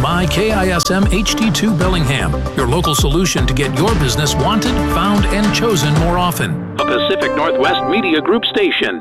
My KISM HD2 Bellingham, your local solution to get your business wanted, found, and chosen more often. A Pacific Northwest Media Group station.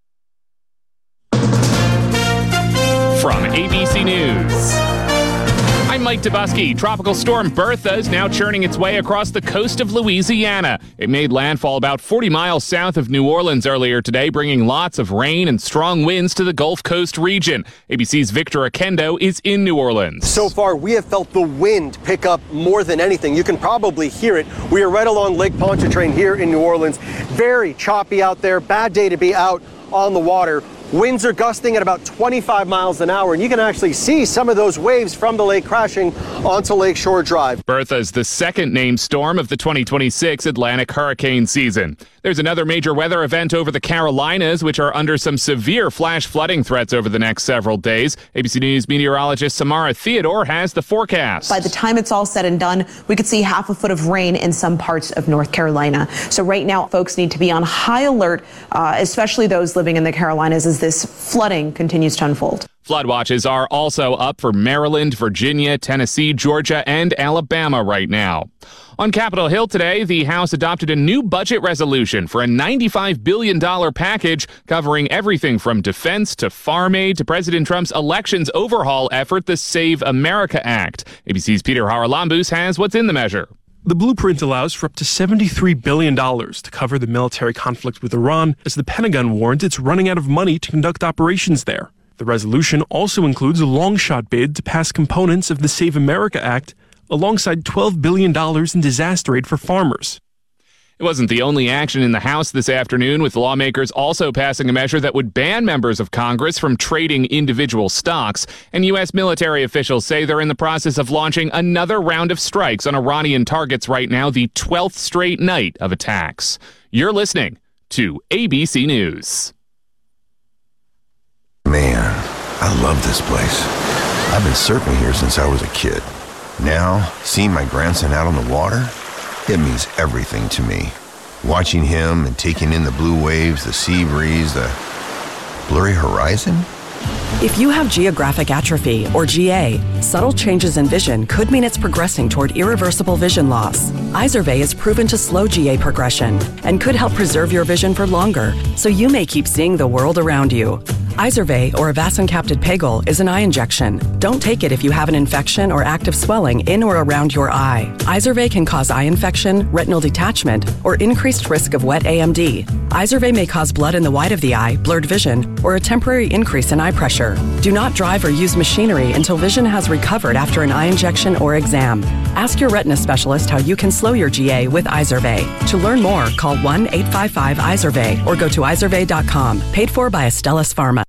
From ABC News, I'm Mike Dubusky. Tropical storm Bertha is now churning its way across the coast of Louisiana. It made landfall about 40 miles south of New Orleans earlier today, bringing lots of rain and strong winds to the Gulf Coast region. ABC's Victor Akendo is in New Orleans. So far, we have felt the wind pick up more than anything. You can probably hear it. We are right along Lake Pontchartrain here in New Orleans. Very choppy out there. Bad day to be out on the water. Winds are gusting at about 25 miles an hour, and you can actually see some of those waves from the lake crashing onto Lakeshore Drive. Bertha is the second named storm of the 2026 Atlantic hurricane season. There's another major weather event over the Carolinas, which are under some severe flash flooding threats over the next several days. ABC News meteorologist Samara Theodore has the forecast. By the time it's all said and done, we could see half a foot of rain in some parts of North Carolina. So right now, folks need to be on high alert, especially those living in the Carolinas, as this flooding continues to unfold. Flood watches are also up for Maryland, Virginia, Tennessee, Georgia, and Alabama right now. On Capitol Hill today, the House adopted a new budget resolution for a $95 billion package covering everything from defense to farm aid to President Trump's elections overhaul effort, the Save America Act. ABC's Peter Haralambous has what's in the measure. The blueprint allows for up to $73 billion to cover the military conflict with Iran, as the Pentagon warns it's running out of money to conduct operations there. The resolution also includes a long-shot bid to pass components of the Save America Act, alongside $12 billion in disaster aid for farmers. It wasn't the only action in the House this afternoon, with lawmakers also passing a measure that would ban members of Congress from trading individual stocks. And U.S. military officials say they're in the process of launching another round of strikes on Iranian targets right now, the 12th straight night of attacks. You're listening to ABC News. Man, I love this place. I've been surfing here since I was a kid. Now, seeing my grandson out on the water, it means everything to me. Watching him and taking in the blue waves, the sea breeze, the blurry horizon. If you have geographic atrophy, or GA, subtle changes in vision could mean it's progressing toward irreversible vision loss. Izervay is proven to slow GA progression and could help preserve your vision for longer, so you may keep seeing the world around you. Izervay, or avacincaptad pegol, is an eye injection. Don't take it if you have an infection or active swelling in or around your eye. Izervay can cause eye infection, retinal detachment, or increased risk of wet AMD. Izervay may cause blood in the white of the eye, blurred vision, or a temporary increase in eye pressure. Do not drive or use machinery until vision has recovered after an eye injection or exam. Ask your retina specialist how you can slow your GA with Izervay. To learn more, call 1-855-IZERVAY or go to izervay.com. Paid for by Astellas Pharma.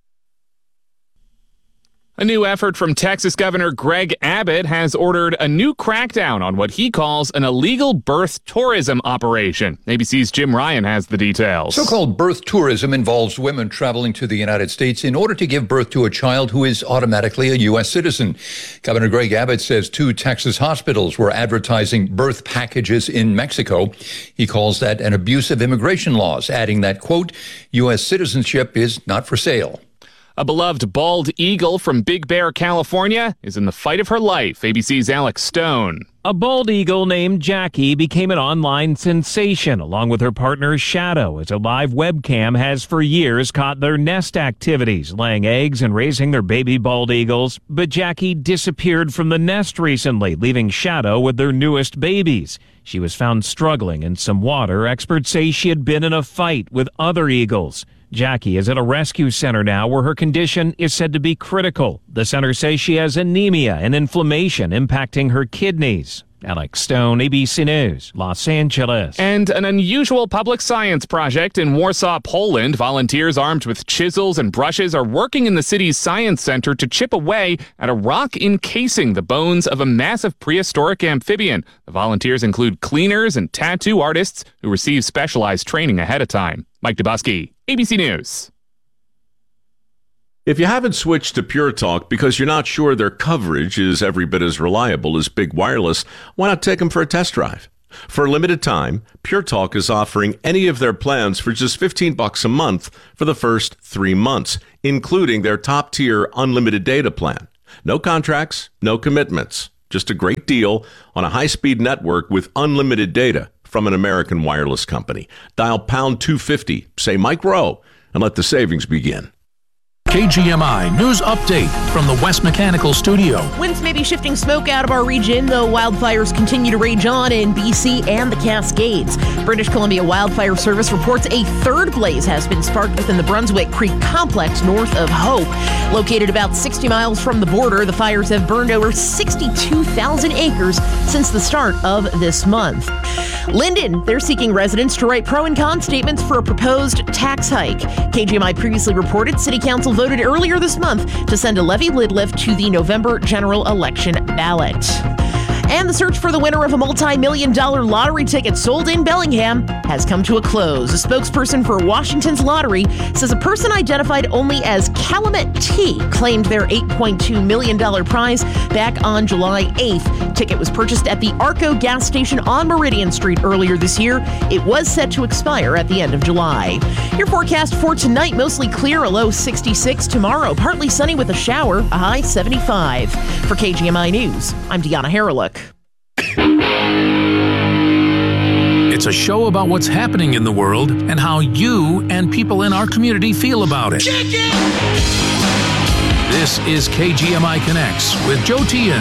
A new effort from Texas Governor Greg Abbott has ordered a new crackdown on what he calls an illegal birth tourism operation. ABC's Jim Ryan has the details. So-called birth tourism involves women traveling to the United States in order to give birth to a child who is automatically a U.S. citizen. Governor Greg Abbott says 2 Texas hospitals were advertising birth packages in Mexico. He calls that an abuse of immigration laws, adding that, quote, U.S. citizenship is not for sale. A beloved bald eagle from Big Bear, California, is in the fight of her life. ABC's Alex Stone. A bald eagle named Jackie became an online sensation, along with her partner Shadow, as a live webcam has for years caught their nest activities, laying eggs and raising their baby bald eagles. But Jackie disappeared from the nest recently, leaving Shadow with their newest babies. She was found struggling in some water. Experts say she had been in a fight with other eagles. Jackie is at a rescue center now where her condition is said to be critical. The center says she has anemia and inflammation impacting her kidneys. Alex Stone, ABC News, Los Angeles. And an unusual public science project in Warsaw, Poland. Volunteers armed with chisels and brushes are working in the city's science center to chip away at a rock encasing the bones of a massive prehistoric amphibian. The volunteers include cleaners and tattoo artists who receive specialized training ahead of time. Mike Dubusky, ABC News. If you haven't switched to Pure Talk because you're not sure their coverage is every bit as reliable as Big Wireless, why not take them for a test drive? For a limited time, Pure Talk is offering any of their plans for just $15 a month for the first 3 months, including their top-tier unlimited data plan. No contracts, no commitments. Just a great deal on a high-speed network with unlimited data from an American wireless company. Dial pound 250, say Mike Rowe, and let the savings begin. KGMI News Update from the West Mechanical Studio. Winds may be shifting smoke out of our region, though wildfires continue to rage on in BC and the Cascades. British Columbia Wildfire Service reports a third blaze has been sparked within the Brunswick Creek complex north of Hope. Located about 60 miles from the border, the fires have burned over 62,000 acres since the start of this month. Linden, they're seeking residents to write pro and con statements for a proposed tax hike. KGMI previously reported City Council voted earlier this month to send a levy lid lift to the November general election ballot. And the search for the winner of a multi-million-dollar lottery ticket sold in Bellingham has come to a close. A spokesperson for Washington's lottery says a person identified only as Calumet T claimed their $8.2 million prize back on July 8th. Ticket was purchased at the Arco gas station on Meridian Street earlier this year. It was set to expire at the end of July. Your forecast for tonight, mostly clear, a low 66. Tomorrow, partly sunny with a shower, a high 75. For KGMI News, I'm Deanna Harrelick. It's a show about what's happening in the world and how you and people in our community feel about it. This is KGMI Connects with Joe Tian.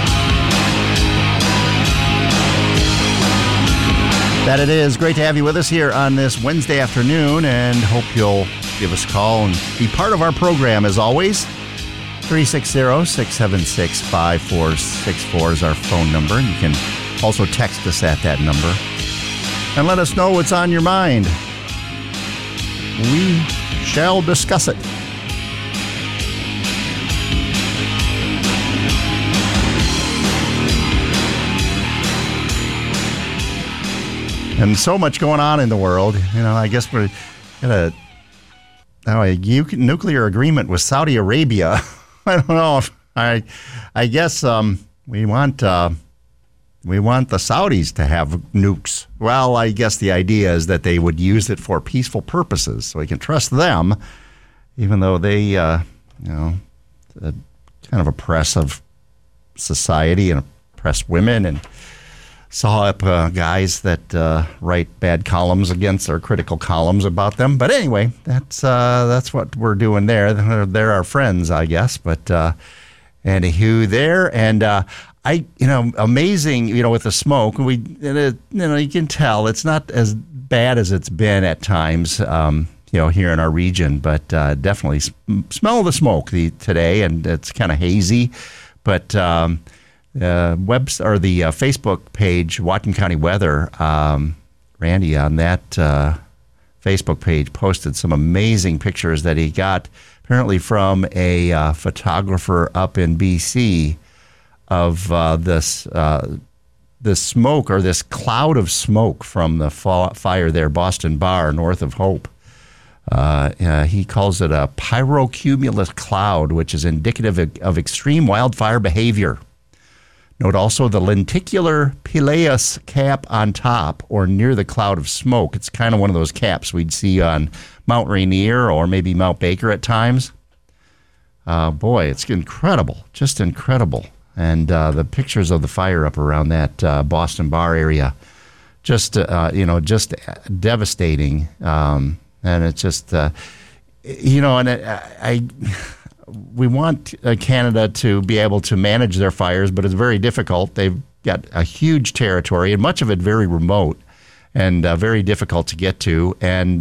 That it is. Great to have you with us here on this Wednesday afternoon, and hope you'll give us a call and be part of our program as always. 360-676-5464 is our phone number, and you can also text us at that number and let us know what's on your mind. We shall discuss it. And so much going on in the world. You know, I guess we're got a nuclear agreement with Saudi Arabia. I don't know if I guess we want the Saudis to have nukes. Well, I guess the idea is that they would use it for peaceful purposes, so we can trust them, even though they, kind of oppressive society and oppress women and saw up guys that write bad columns against our critical columns about them. But anyway, that's what we're doing there. They're our friends, I guess. But anywho, there and amazing. With the smoke, you can tell it's not as bad as it's been at times. Here in our region, but definitely smell the smoke today, and it's kind of hazy, but. The Facebook page, Whatcom County Weather, Randy on that Facebook page posted some amazing pictures that he got apparently from a photographer up in BC of this smoke or this cloud of smoke from the fire there, Boston Bar, north of Hope. He calls it a pyrocumulus cloud, which is indicative of extreme wildfire behavior. Note also the lenticular pileus cap on top or near the cloud of smoke. It's kind of one of those caps we'd see on Mount Rainier or maybe Mount Baker at times. Boy, it's incredible, just incredible. And the pictures of the fire up around that Boston Bar area, just devastating. And it's just, we want Canada to be able to manage their fires, but it's very difficult. They've got a huge territory, and much of it very remote and very difficult to get to. And,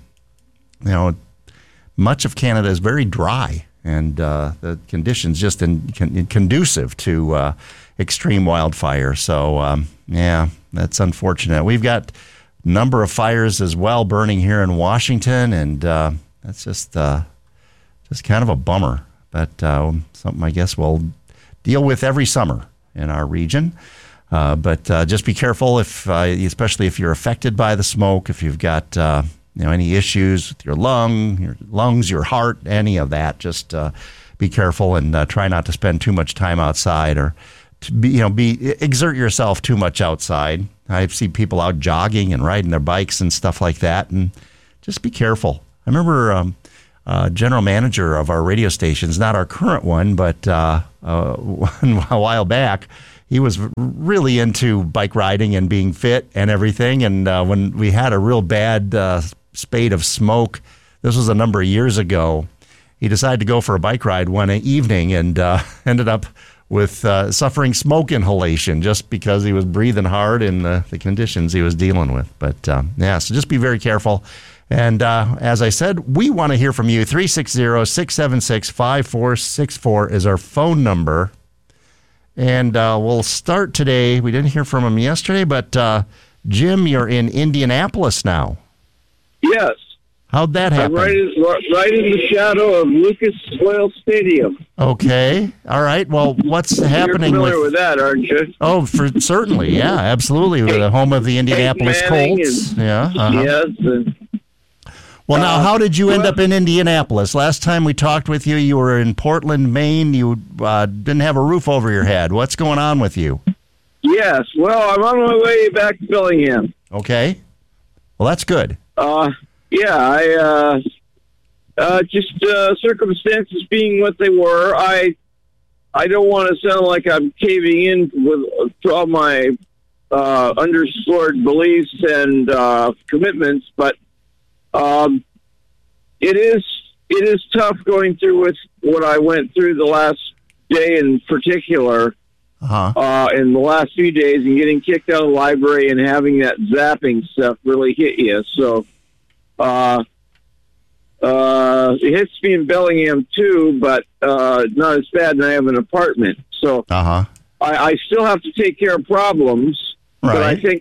much of Canada is very dry, and the conditions just conducive to extreme wildfire. So, that's unfortunate. We've got a number of fires as well burning here in Washington, and that's just kind of a bummer, but something I guess we'll deal with every summer in our region. But just be careful, especially if you're affected by the smoke, if you've got any issues with your lungs, your heart, any of that. Just be careful and try not to spend too much time outside or to exert yourself too much outside. I see people out jogging and riding their bikes and stuff like that, and just be careful. I remember general manager of our radio stations, not our current one, but a while back, he was really into bike riding and being fit and everything. And when we had a real bad spate of smoke, this was a number of years ago, he decided to go for a bike ride one evening and ended up with suffering smoke inhalation just because he was breathing hard in the conditions he was dealing with. But so just be very careful. And as I said, we want to hear from you. 360-676-5464 is our phone number. And we'll start today. We didn't hear from him yesterday, but Jim, you're in Indianapolis now. Yes. How'd that happen? I'm right in the shadow of Lucas Oil Stadium. Okay. All right. Well, what's happening? You're familiar with that, aren't you? Oh, certainly. Yeah, absolutely. We're the home of the Indianapolis Colts. Yes. Well, now, how did you end up in Indianapolis? Last time we talked with you, you were in Portland, Maine. You didn't have a roof over your head. What's going on with you? Yes. Well, I'm on my way back to Bellingham. Okay. Well, that's good. Just circumstances being what they were. I don't want to sound like I'm caving in with all my underscored beliefs and commitments, but it is tough going through with what I went through the last day in particular, in the last few days, and getting kicked out of the library and having that zapping stuff really hit you. So, it hits me in Bellingham too, but not as bad, and I have an apartment. So, I still have to take care of problems, but I think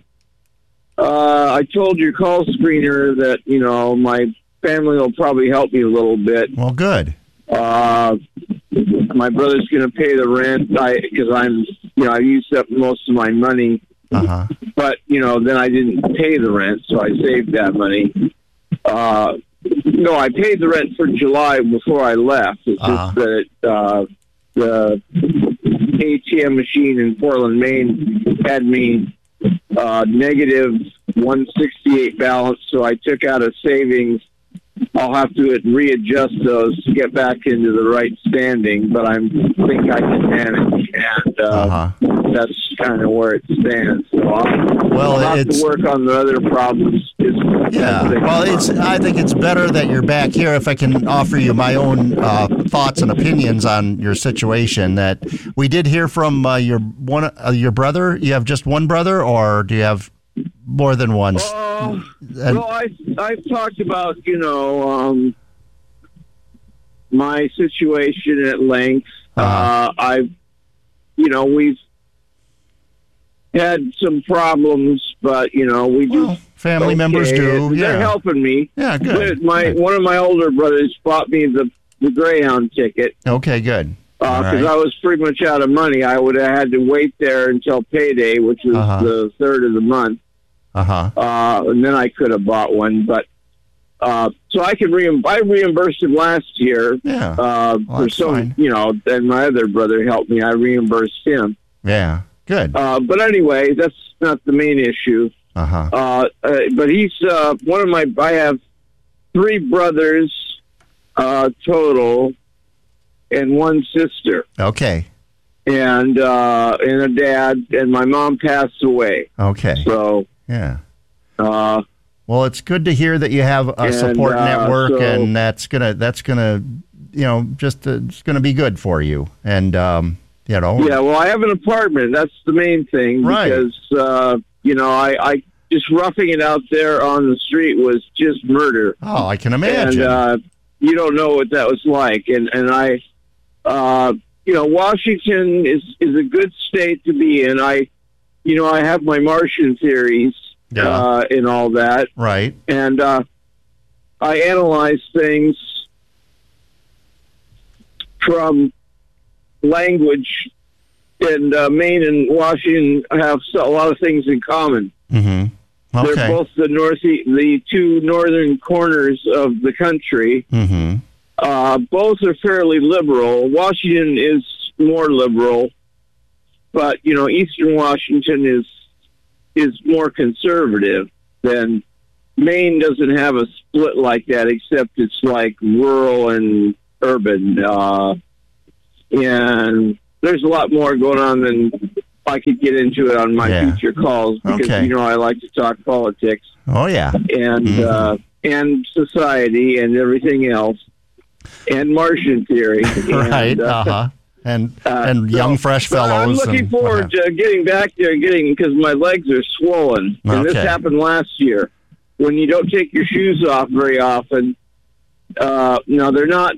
I told your call screener that, my family will probably help me a little bit. Well, good. My brother's going to pay the rent because I used up most of my money. But, then I didn't pay the rent, so I saved that money. No, I paid the rent for July before I left. It's just that the ATM machine in Portland, Maine had me negative 168 balance, so I took out a savings. I'll have to readjust those to get back into the right standing, but I think I can manage, and that's kind of where it stands. So I'll have to work on the other problems. I think it's better that you're back here. If I can offer you my own thoughts and opinions on your situation, that we did hear from your brother. You have just one brother, or do you have more than one? I've talked about, my situation at length. We've had some problems, but, we do. Family members do. They're helping me. Yeah, good. One of my older brothers bought me the Greyhound ticket. Okay, good. Because I was pretty much out of money. I would have had to wait there until payday, which was the 3rd of the month. And then I could have bought one, but so I reimbursed him last year. For some, and my other brother helped me. I reimbursed him. Yeah, good. But anyway, that's not the main issue. But he's one of my. I have 3 brothers total, and 1 sister. Okay. And a dad, and my mom passed away. Okay. So. Yeah. Well, it's good to hear that you have a support network, and that's gonna it's gonna be good for you. And Yeah, well, I have an apartment. That's the main thing, because I just roughing it out there on the street was just murder. Oh, I can imagine. And you don't know what that was like, and I. Washington is a good state to be in. I have my Martian theories and all that. Right. And I analyze things from language, and Maine and Washington have a lot of things in common. Mm-hmm. Okay. They're both the 2 northern corners of the country. Mm-hmm. Both are fairly liberal. Washington is more liberal, but Eastern Washington is more conservative than Maine doesn't have a split like that, except it's like rural and urban. And there's a lot more going on than I could get into it on my future calls because, I like to talk politics. Oh, yeah. And, and society and everything else. And Martian theory. Right, And young, fresh fellows. I'm looking forward to getting back there, because my legs are swollen. And this happened last year. When you don't take your shoes off very often, no, they're not.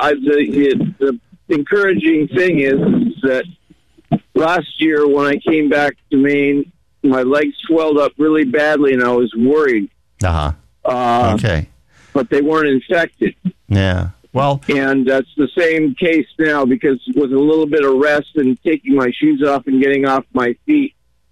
The encouraging thing is that last year when I came back to Maine, my legs swelled up really badly, and I was worried. But they weren't infected. Yeah. Well, and that's the same case now, because with a little bit of rest and taking my shoes off and getting off my feet,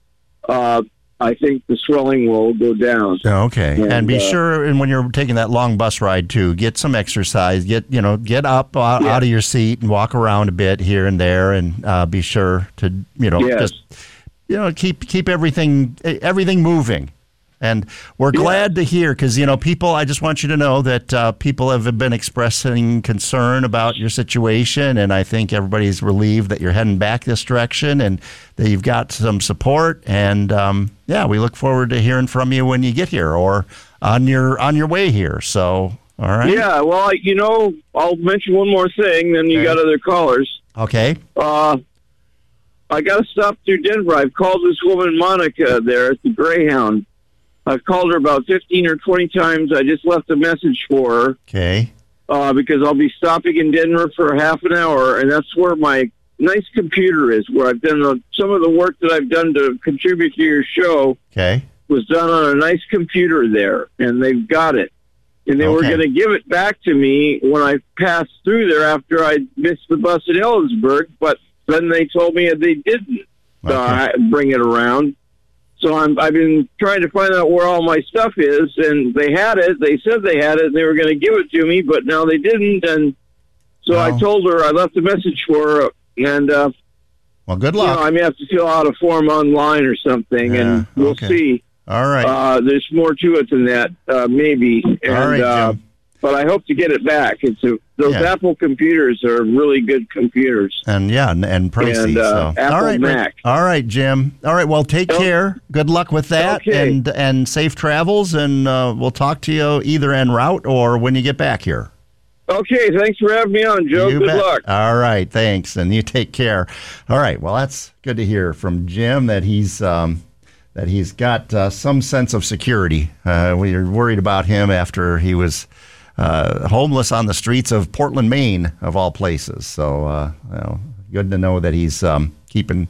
I think the swelling will go down. Okay. And be sure, and when you're taking that long bus ride too, get some exercise. Get up out of your seat and walk around a bit here and there, and be sure to just keep everything moving. And we're glad to hear, because, people, I just want you to know that people have been expressing concern about your situation, and I think everybody's relieved that you're heading back this direction and that you've got some support. And, we look forward to hearing from you when you get here or on your way here. So, all right. Yeah, well, I'll mention one more thing, then you got other callers. Okay. I got to stop through Denver. I've called this woman, Monica, there at the Greyhound. I've called her about 15 or 20 times. I just left a message for her. Okay. Because I'll be stopping in Denver for half an hour, and that's where my nice computer is, where I've done some of the work that I've done to contribute to your show. Okay. Was done on a nice computer there, and they've got it. And they were going to give it back to me when I passed through there after I missed the bus at Ellensburg, but then they told me they didn't bring it around. So I've been trying to find out where all my stuff is, and they had it. They said they had it, and they were going to give it to me, but now they didn't. And so I told her, I left a message for her, and well, good luck. I may have to fill out a form online or something, and we'll see. All right. There's more to it than that, maybe. And, all right, Jim. But I hope to get it back. Those Apple computers are really good computers. And pricey. And Apple all right, Mac. All right, Jim. All right, well, take care. Good luck with that, and safe travels. And we'll talk to you either en route or when you get back here. Okay, thanks for having me on, Joe. Good luck. All right, thanks, and you take care. All right, well, that's good to hear from Jim that he's got some sense of security. We were worried about him after he was homeless on the streets of Portland, Maine, of all places. So, good to know that he's keeping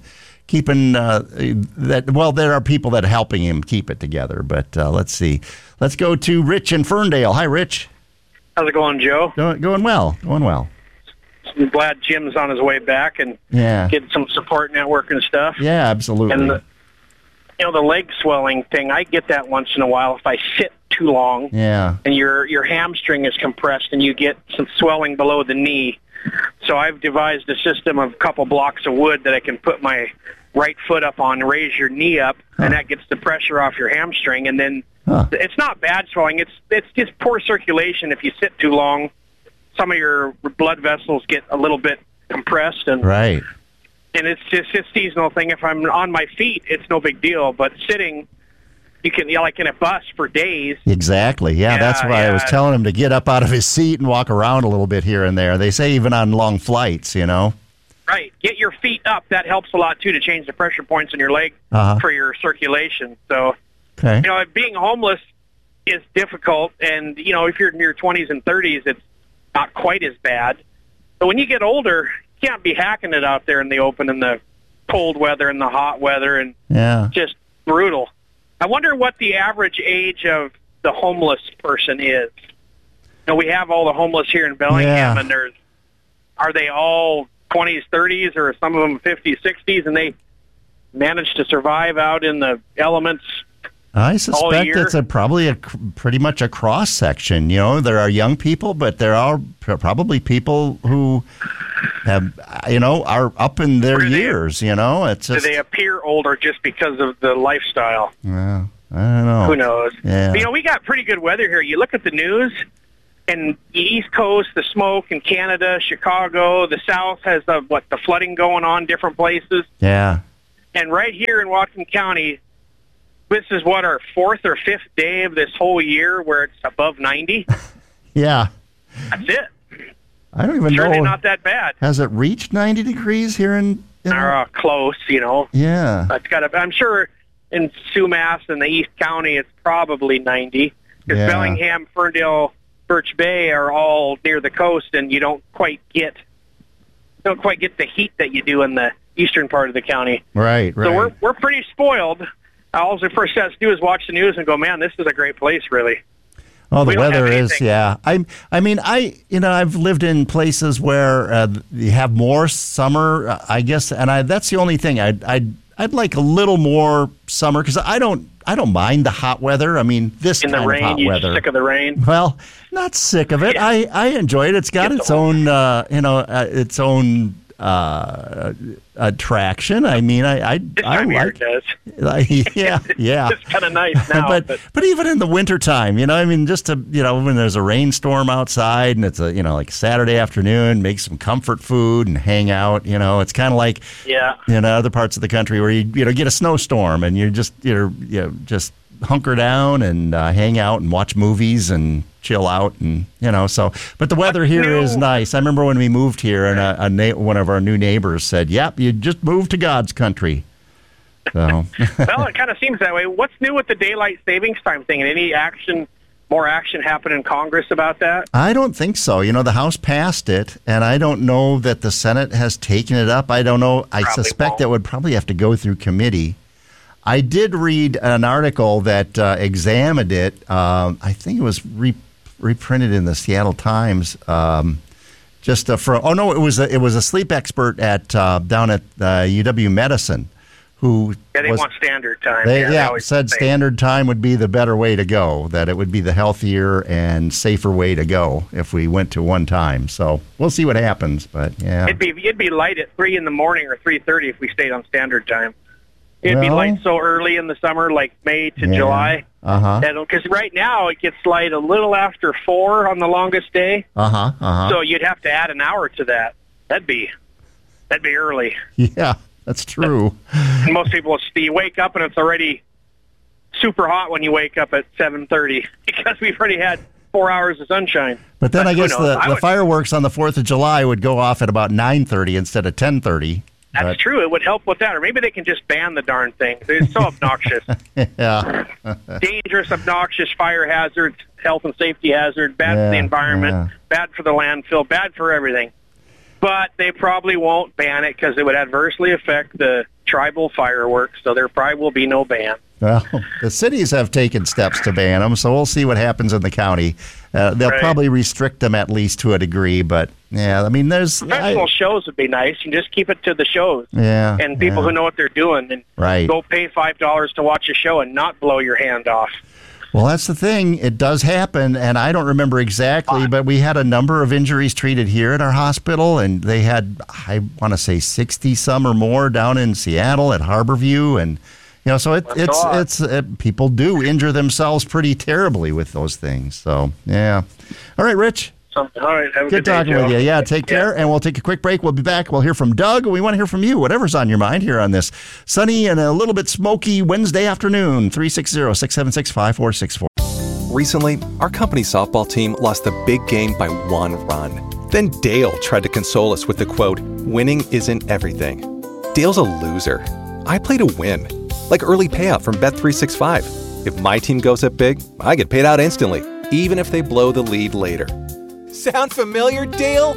that. Well, there are people that are helping him keep it together. But let's see. Let's go to Rich in Ferndale. Hi, Rich. How's it going, Joe? Going well. I'm glad Jim's on his way back and getting some support network and stuff. Yeah, absolutely. And the leg swelling thing, I get that once in a while if I sit too long. Yeah. And your hamstring is compressed and you get some swelling below the knee. So I've devised a system of a couple blocks of wood that I can put my right foot up on, raise your knee up, and that gets the pressure off your hamstring. And then it's not bad swelling. It's just poor circulation. If you sit too long, some of your blood vessels get a little bit compressed. And right. And it's just a seasonal thing. If I'm on my feet, it's no big deal. But sitting, you can, like in a bus for days. Exactly. Yeah, that's why I was telling him to get up out of his seat and walk around a little bit here and there. They say even on long flights, Right. Get your feet up. That helps a lot, too, to change the pressure points in your leg for your circulation. So, being homeless is difficult. And, if you're in your 20s and 30s, it's not quite as bad. But when you get older, you can't be hacking it out there in the open in the cold weather and the hot weather, and just brutal. I wonder what the average age of the homeless person is. We have all the homeless here in Bellingham, and are they all 20s, 30s, or some of them 50s, 60s, and they manage to survive out in the elements? I suspect it's probably pretty much a cross section. There are young people, but there are probably people who have, are up in their years. It's just, do they appear older just because of the lifestyle? Yeah. I don't know. Who knows? Yeah. But, we got pretty good weather here. You look at the news, and the East Coast, the smoke in Canada, Chicago, the South has the flooding going on different places. Yeah. And right here in Whatcom County, this is our 4th or 5th day of this whole year where it's above 90. Yeah. That's it. I don't even know. It's really not that bad. Has it reached 90 degrees here in close, Yeah. I'm sure in Sumas and the East County, it's probably 90. Because Bellingham, Ferndale, Birch Bay are all near the coast, and you don't quite get the heat that you do in the eastern part of the county. Right. So we're pretty spoiled. All the first has to do is watch the news and go, man, this is a great place, really. Oh, the weather is, yeah. I've lived in places where you have more summer, I guess, and that's the only thing. I'd like a little more summer because I don't mind the hot weather. I mean, this in kind the rain, of hot you're weather. Sick of the rain? Well, not sick of it. Yeah. I enjoy it. It's got its own, its own attraction. I mean, I like it. Yeah. It's kind of nice now. but even in the wintertime, just to, when there's a rainstorm outside and it's like Saturday afternoon, make some comfort food and hang out, it's kind of like, other parts of the country where you get a snowstorm and you're just hunker down and hang out and watch movies and chill out and but the weather here is nice. I remember when we moved here and one of our new neighbors said, "Yep, you just moved to God's country." So well, it kind of seems that way. What's new with the daylight savings time thing? And any more action happen in Congress about that? I don't think so. The House passed it, and I don't know that the Senate has taken it up. I don't know. I suspect it would probably have to go through committee. I did read an article that examined it. I think it was reprinted in the Seattle Times. It was a sleep expert down at UW Medicine who they want standard time. They said standard time would be the better way to go. That it would be the healthier and safer way to go if we went to one time. So we'll see what happens. But yeah, it'd be light at 3 a.m. or 3:30 if we stayed on standard time. It'd be light so early in the summer, like May to July. Because right now it gets light a little after 4 on the longest day. So you'd have to add an hour to that. That'd be early. Yeah, that's true. And most people, you wake up and it's already super hot when you wake up at 7:30 because we've already had 4 hours of sunshine. But then I guess the fireworks on the 4th of July would go off at about 9:30 instead of 10:30. That's true. It would help with that. Or maybe they can just ban the darn thing. It's so obnoxious. Yeah. Dangerous, obnoxious, fire hazard, health and safety hazard, bad for the environment, bad for the landfill, bad for everything. But they probably won't ban it because it would adversely affect the tribal fireworks, so there probably will be no ban. Well, the cities have taken steps to ban them, so we'll see what happens in the county. They'll probably restrict them at least to a degree, but there's professional shows would be nice. You just keep it to the shows, and people who know what they're doing, and go pay $5 to watch a show and not blow your hand off. Well, that's the thing. It does happen, and I don't remember exactly, but we had a number of injuries treated here at our hospital, and they had, I want to say, 60-some or more down in Seattle at Harborview, and so it's people do injure themselves pretty terribly with those things. So yeah. All right, Rich. All right. Have a good talking day, with you. Yeah, take care, and we'll take a quick break. We'll be back. We'll hear from Doug, and we want to hear from you. Whatever's on your mind here on this sunny and a little bit smoky Wednesday afternoon. 360-676-5464. Recently, our company's softball team lost the big game by 1 run. Then Dale tried to console us with the quote, "Winning isn't everything." Dale's a loser. I play to win. Like early payout from Bet365. If my team goes up big, I get paid out instantly, even if they blow the lead later. Sound familiar, Dale?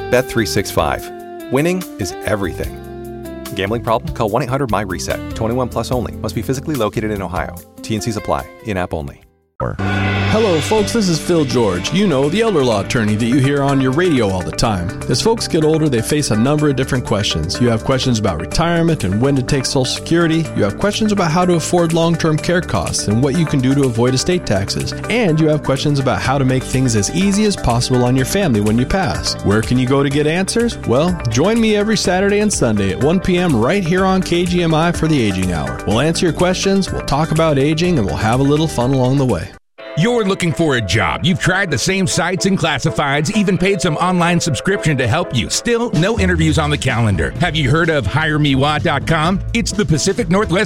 Bet365. Winning is everything. Gambling problem? Call 1-800-MY-RESET. 21 plus only. Must be physically located in Ohio. T&Cs apply. In-app only. Hello, folks. This is Phil George. You know, the elder law attorney that you hear on your radio all the time. As folks get older, they face a number of different questions. You have questions about retirement and when to take Social Security. You have questions about how to afford long-term care costs and what you can do to avoid estate taxes. And you have questions about how to make things as easy as possible on your family when you pass. Where can you go to get answers? Well, join me every Saturday and Sunday at 1 p.m. right here on KGMI for the Aging Hour. We'll answer your questions, we'll talk about aging, and we'll have a little fun along the way. You're looking for a job. You've tried the same sites and classifieds, even paid some online subscription to help you. Still, no interviews on the calendar. Have you heard of HireMeWa.com? It's the Pacific Northwest